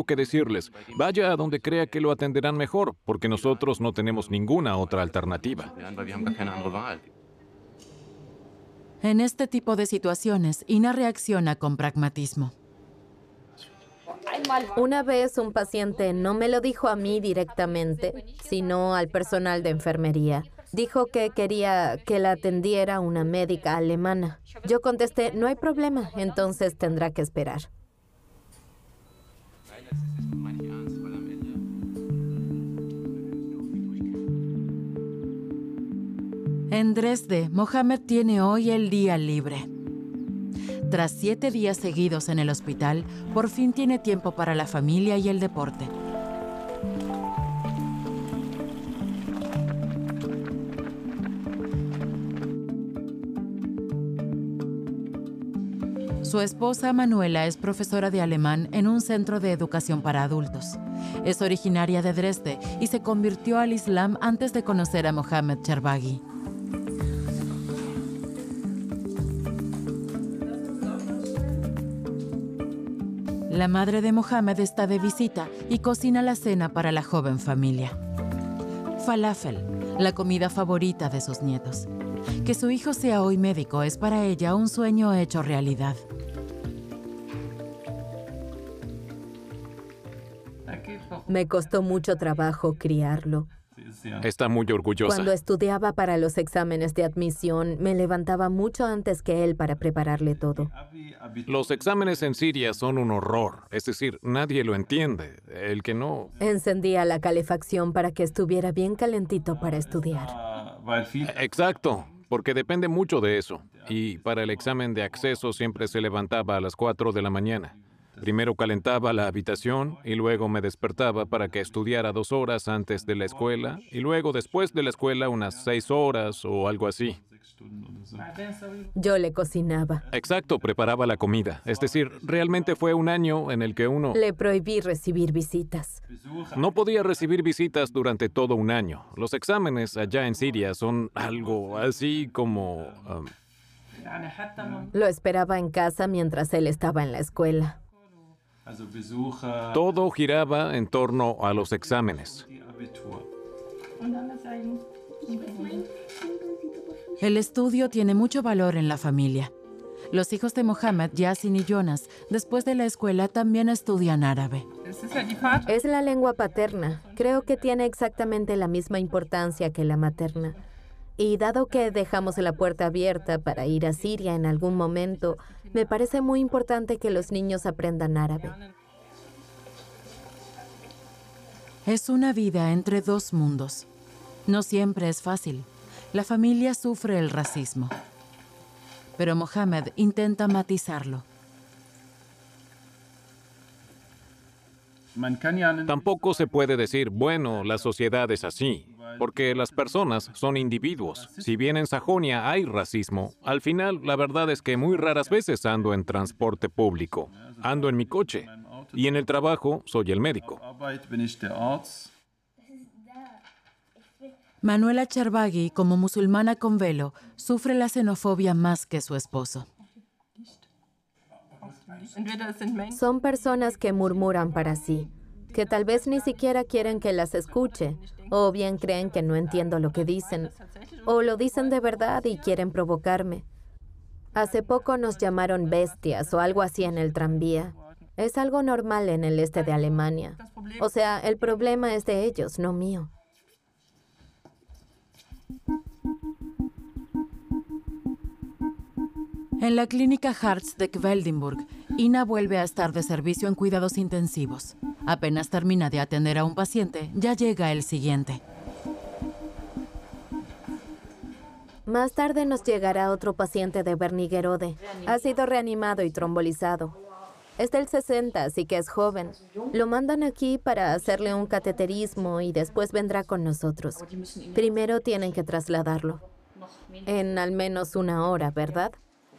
que decirles, vaya a donde crea que lo atenderán mejor, porque nosotros no tenemos ninguna otra alternativa. En este tipo de situaciones, Ina reacciona con pragmatismo. Una vez un paciente no me lo dijo a mí directamente, sino al personal de enfermería. Dijo que quería que la atendiera una médica alemana. Yo contesté, no hay problema, entonces tendrá que esperar. En Dresde, Mohamed tiene hoy el día libre. Tras 7 días seguidos en el hospital, por fin tiene tiempo para la familia y el deporte. Su esposa Manuela es profesora de alemán en un centro de educación para adultos. Es originaria de Dresde y se convirtió al Islam antes de conocer a Mohamed Chervaghi. La madre de Mohamed está de visita y cocina la cena para la joven familia. Falafel, la comida favorita de sus nietos. Que su hijo sea hoy médico es para ella un sueño hecho realidad. Me costó mucho trabajo criarlo. Está muy orgullosa. Cuando estudiaba para los exámenes de admisión, me levantaba mucho antes que él para prepararle todo. Los exámenes en Siria son un horror. Es decir, nadie lo entiende. El que no... Encendía la calefacción para que estuviera bien calentito para estudiar. Exacto, porque depende mucho de eso. Y para el examen de acceso siempre se levantaba a las 4 de la mañana. Primero calentaba la habitación y luego me despertaba para que estudiara 2 horas antes de la escuela y luego después de la escuela unas 6 horas o algo así. Yo le cocinaba. Exacto, preparaba la comida. Es decir, realmente fue un año en el que uno... Le prohibí recibir visitas. No podía recibir visitas durante todo un año. Los exámenes allá en Siria son algo así como... Lo esperaba en casa mientras él estaba en la escuela. Todo giraba en torno a los exámenes. El estudio tiene mucho valor en la familia. Los hijos de Mohamed, Yasin y Jonas, después de la escuela también estudian árabe. Es la lengua paterna. Creo que tiene exactamente la misma importancia que la materna. Y dado que dejamos la puerta abierta para ir a Siria en algún momento, me parece muy importante que los niños aprendan árabe. Es una vida entre 2 mundos. No siempre es fácil. La familia sufre el racismo. Pero Mohamed intenta matizarlo. Tampoco se puede decir, bueno, la sociedad es así, porque las personas son individuos. Si bien en Sajonia hay racismo, al final la verdad es que muy raras veces ando en transporte público. Ando en mi coche. Y en el trabajo soy el médico. Manuela Chervaghi, como musulmana con velo, sufre la xenofobia más que su esposo. Son personas que murmuran para sí, que tal vez ni siquiera quieren que las escuche, o bien creen que no entiendo lo que dicen, o lo dicen de verdad y quieren provocarme. Hace poco nos llamaron bestias o algo así en el tranvía. Es algo normal en el este de Alemania. O sea, el problema es de ellos, no mío. En la clínica Hartz de Quedlinburg, Ina vuelve a estar de servicio en cuidados intensivos. Apenas termina de atender a un paciente, ya llega el siguiente. Más tarde nos llegará otro paciente de Wernigerode. Ha sido reanimado y trombolizado. Es del 60, así que es joven. Lo mandan aquí para hacerle un cateterismo y después vendrá con nosotros. Primero tienen que trasladarlo. En al menos 1 hora, ¿verdad?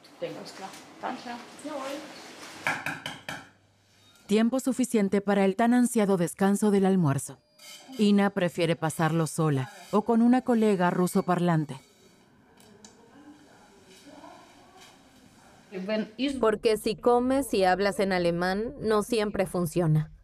Tiempo suficiente para el tan ansiado descanso del almuerzo. Ina prefiere pasarlo sola o con una colega ruso parlante. Porque si comes y hablas en alemán, no siempre funciona.